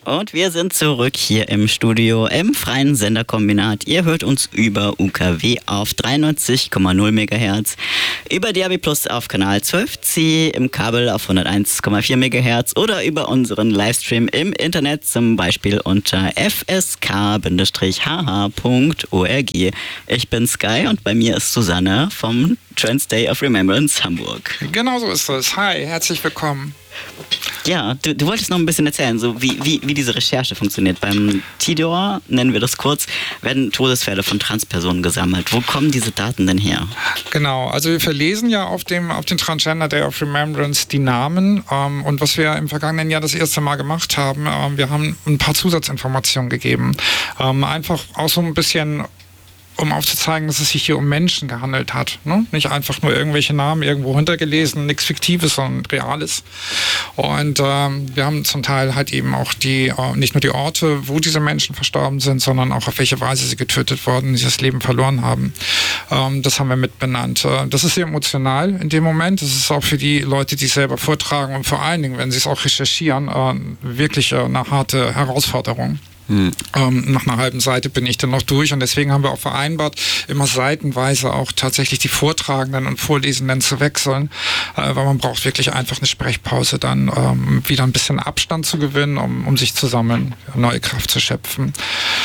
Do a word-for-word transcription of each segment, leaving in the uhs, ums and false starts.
Und wir sind zurück hier im Studio im freien Senderkombinat. Ihr hört uns über U K W auf dreiundneunzig Komma null Megahertz, über D A B Plus auf Kanal zwölf C, im Kabel auf hunderteins Komma vier Megahertz oder über unseren Livestream im Internet, zum Beispiel unter f s k h h punkt org. Ich bin Sky und bei mir ist Susanne vom Trans Day of Remembrance Hamburg. Genau so ist es. Hi, herzlich willkommen. Ja, du, du wolltest noch ein bisschen erzählen, so wie, wie, wie diese Recherche funktioniert. Beim T D O R, nennen wir das kurz, werden Todesfälle von Transpersonen gesammelt. Wo kommen diese Daten denn her? Genau, also wir verlesen ja auf dem auf den Transgender Day of Remembrance die Namen. Ähm, und was wir im vergangenen Jahr das erste Mal gemacht haben, ähm, wir haben ein paar Zusatzinformationen gegeben. Ähm, einfach auch so ein bisschen, um aufzuzeigen, dass es sich hier um Menschen gehandelt hat. Ne? Nicht einfach nur irgendwelche Namen irgendwo hintergelesen, nichts Fiktives, sondern Reales. Und ähm, wir haben zum Teil halt eben auch die, äh, nicht nur die Orte, wo diese Menschen verstorben sind, sondern auch auf welche Weise sie getötet wurden, sie das Leben verloren haben. Ähm, das haben wir mit benannt. Äh, das ist sehr emotional in dem Moment. Das ist auch für die Leute, die es selber vortragen und vor allen Dingen, wenn sie es auch recherchieren, äh, wirklich äh, eine harte Herausforderung. Hm. Ähm, nach einer halben Seite bin ich dann noch durch und deswegen haben wir auch vereinbart, immer seitenweise auch tatsächlich die Vortragenden und Vorlesenden zu wechseln, äh, weil man braucht wirklich einfach eine Sprechpause dann, ähm, wieder ein bisschen Abstand zu gewinnen, um, um sich zusammen neue Kraft zu schöpfen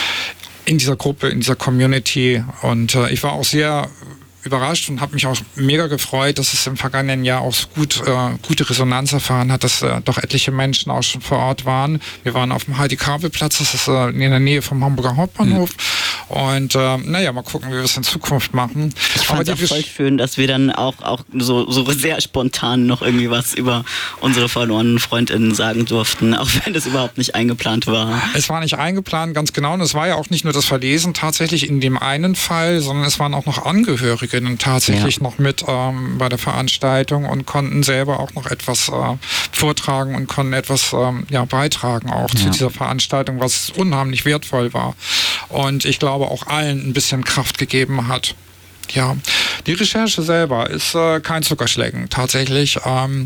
in dieser Gruppe, in dieser Community. Und äh, ich war auch sehr überrascht und habe mich auch mega gefreut, dass es im vergangenen Jahr auch so gut, äh, gute Resonanz erfahren hat, dass äh, doch etliche Menschen auch schon vor Ort waren. Wir waren auf dem Heidi-Kabel-Platz, das ist äh, in der Nähe vom Hamburger Hauptbahnhof. Mhm. Und äh, naja, mal gucken, wie wir es in Zukunft machen. Ich fand es auch voll schön, dass wir dann auch, auch so, so sehr spontan noch irgendwie was über unsere verlorenen FreundInnen sagen durften, auch wenn das überhaupt nicht eingeplant war. Es war nicht eingeplant, ganz genau. Und es war ja auch nicht nur das Verlesen tatsächlich in dem einen Fall, sondern es waren auch noch Angehörige tatsächlich ja. noch mit ähm, bei der Veranstaltung und konnten selber auch noch etwas äh, vortragen und konnten etwas ähm, ja, beitragen auch ja. zu dieser Veranstaltung, was unheimlich wertvoll war und ich glaube auch allen ein bisschen Kraft gegeben hat. Ja, die Recherche selber ist äh, kein Zuckerschlecken tatsächlich. Ähm,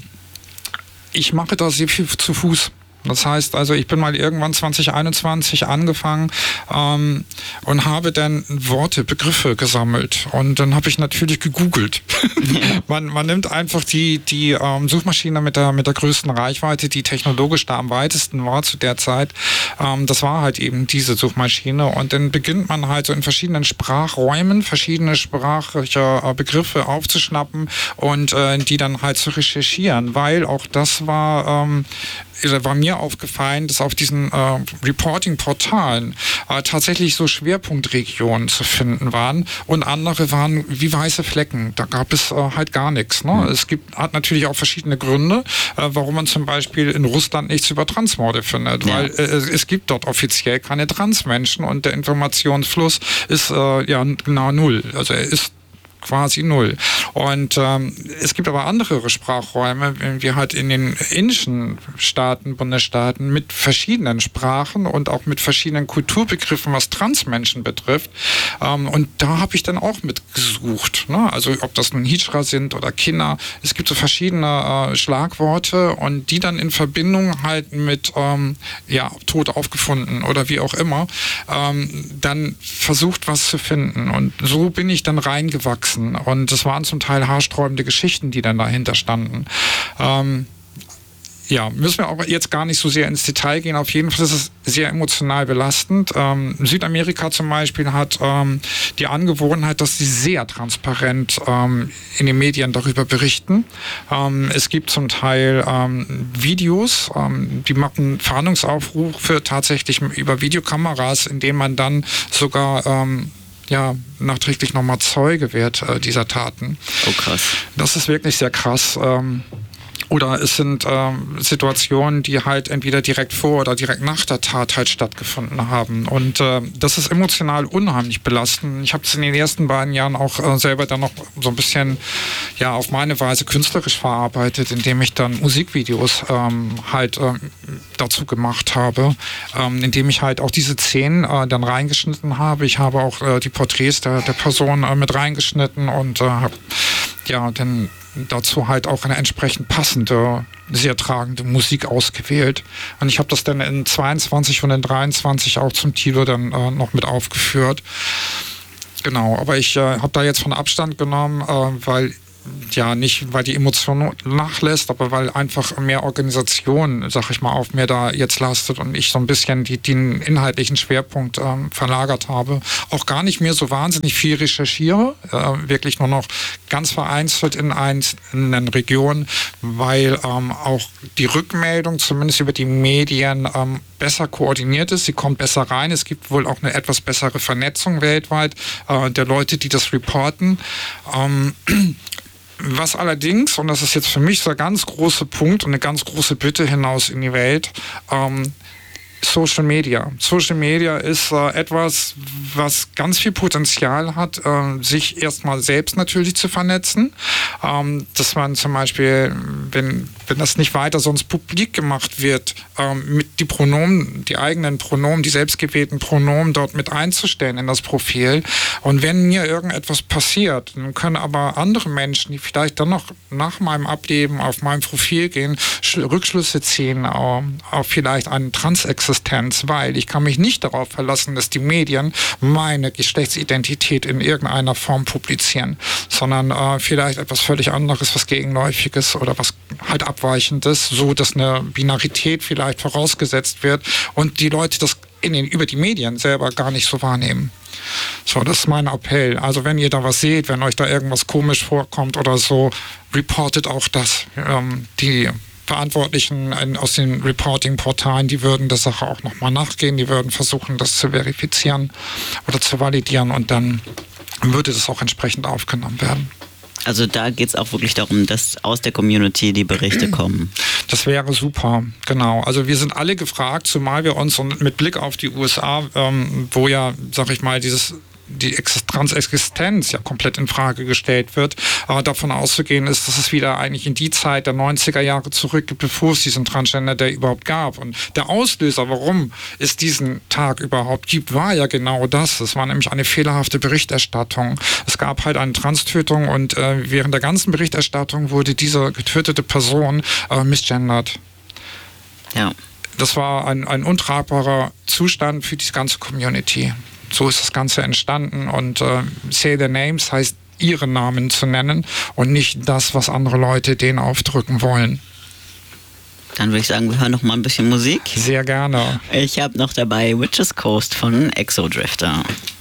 ich mache da sehr viel zu Fuß. Das heißt also, ich bin mal irgendwann zwanzig einundzwanzig angefangen ähm, und habe dann Worte, Begriffe gesammelt. Und dann habe ich natürlich gegoogelt. Ja. man, man nimmt einfach die, die ähm, Suchmaschine mit der, mit der größten Reichweite, die technologisch da am weitesten war zu der Zeit. Ähm, das war halt eben diese Suchmaschine. Und dann beginnt man halt so in verschiedenen Sprachräumen, verschiedene sprachliche äh, Begriffe aufzuschnappen und äh, die dann halt zu recherchieren. Weil auch das war... Ähm, war mir aufgefallen, dass auf diesen äh, Reporting-Portalen äh, tatsächlich so Schwerpunktregionen zu finden waren und andere waren wie weiße Flecken. Da gab es äh, halt gar nichts. Ne? Mhm. Es gibt, hat natürlich auch verschiedene Gründe, äh, warum man zum Beispiel in Russland nichts über Transmorde findet, ja. weil äh, es gibt dort offiziell keine Transmenschen und der Informationsfluss ist äh, ja genau null. Also er ist quasi null. Und ähm, es gibt aber andere Sprachräume, wie halt in den indischen Staaten, Bundesstaaten, mit verschiedenen Sprachen und auch mit verschiedenen Kulturbegriffen, was Transmenschen betrifft. Ähm, und da habe ich dann auch mitgesucht. Ne? Also ob das nun Hijra sind oder Kinder. Es gibt so verschiedene äh, Schlagworte und die dann in Verbindung halt mit ähm, ja, Tod aufgefunden oder wie auch immer, ähm, dann versucht, was zu finden. Und so bin ich dann reingewachsen. Und es waren zum Teil haarsträubende Geschichten, die dann dahinter standen. Ähm, ja, müssen wir auch jetzt gar nicht so sehr ins Detail gehen. Auf jeden Fall ist es sehr emotional belastend. Ähm, Südamerika zum Beispiel hat ähm, die Angewohnheit, dass sie sehr transparent ähm, in den Medien darüber berichten. Ähm, es gibt zum Teil ähm, Videos, ähm, die machen Fahndungsaufrufe tatsächlich über Videokameras, in denen man dann sogar ähm, ja, nachträglich nochmal Zeuge wird äh, dieser Taten. Oh krass. Das ist wirklich sehr krass. Ähm, Oder es sind ähm, Situationen, die halt entweder direkt vor oder direkt nach der Tat halt stattgefunden haben. Und äh, das ist emotional unheimlich belastend. Ich habe es in den ersten beiden Jahren auch äh, selber dann noch so ein bisschen ja auf meine Weise künstlerisch verarbeitet, indem ich dann Musikvideos ähm, halt ähm, dazu gemacht habe, ähm, indem ich halt auch diese Szenen äh, dann reingeschnitten habe. Ich habe auch äh, die Porträts der, der Person äh, mit reingeschnitten und äh, habe ja dann dazu halt auch eine entsprechend passende, sehr tragende Musik ausgewählt. Und ich habe das dann in zweiundzwanzig und in dreiundzwanzig auch zum Tilo dann äh, noch mit aufgeführt. Genau, aber ich äh, habe da jetzt von Abstand genommen, äh, weil ja, nicht, weil die Emotion nachlässt, aber weil einfach mehr Organisation, sag ich mal, auf mir da jetzt lastet und ich so ein bisschen die, den inhaltlichen Schwerpunkt ähm, verlagert habe. Auch gar nicht mehr so wahnsinnig viel recherchiere, äh, wirklich nur noch ganz vereinzelt in einzelnen Regionen, weil ähm, auch die Rückmeldung, zumindest über die Medien, ähm, besser koordiniert ist. Sie kommt besser rein. Es gibt wohl auch eine etwas bessere Vernetzung weltweit äh, der Leute, die das reporten. Ähm, Was allerdings, und das ist jetzt für mich so ein ganz großer Punkt und eine ganz große Bitte hinaus in die Welt, ähm, Social Media. Social Media ist äh, etwas, was ganz viel Potenzial hat, äh, sich erstmal selbst natürlich zu vernetzen. Ähm, dass man zum Beispiel, wenn, wenn das nicht weiter sonst publik gemacht wird, ähm, mit die Pronomen, die eigenen Pronomen, die selbstgewählten Pronomen dort mit einzustellen in das Profil. Und wenn mir irgendetwas passiert, dann können aber andere Menschen, die vielleicht dann noch nach meinem Ableben auf mein Profil gehen, Rückschlüsse ziehen auf, auf vielleicht einen Transexistenz, weil ich kann mich nicht darauf verlassen, dass die Medien meine Geschlechtsidentität in irgendeiner Form publizieren, sondern äh, vielleicht etwas völlig anderes, was Gegenläufiges oder was halt Abweichendes, so dass eine Binarität vielleicht vorausgesetzt wird und die Leute das in den, über die Medien selber gar nicht so wahrnehmen. So, das ist mein Appell. Also wenn ihr da was seht, wenn euch da irgendwas komisch vorkommt oder so, reportet auch das. Ähm, die Verantwortlichen aus den Reporting-Portalen, die würden der Sache auch nochmal nachgehen, die würden versuchen, das zu verifizieren oder zu validieren und dann würde das auch entsprechend aufgenommen werden. Also da geht es auch wirklich darum, dass aus der Community die Berichte kommen. Das wäre super, genau. Also wir sind alle gefragt, zumal wir uns mit Blick auf die U S A, ähm, wo ja, sag ich mal, dieses die Transexistenz ja komplett in Frage gestellt wird, äh, davon auszugehen ist, dass es wieder eigentlich in die Zeit der neunziger Jahre zurückgeht, bevor es diesen Transgender Day überhaupt gab. Und der Auslöser, warum es diesen Tag überhaupt gibt, war ja genau das. Es war nämlich eine fehlerhafte Berichterstattung. Es gab halt eine Transtötung und äh, während der ganzen Berichterstattung wurde diese getötete Person äh, misgendert. Ja. Das war ein, ein untragbarer Zustand für die ganze Community. So ist das Ganze entstanden und äh, Say Their Names heißt, ihre Namen zu nennen und nicht das, was andere Leute denen aufdrücken wollen. Dann würde ich sagen, wir hören noch mal ein bisschen Musik. Sehr gerne. Ich habe noch dabei Witches Coast von Exodrifter.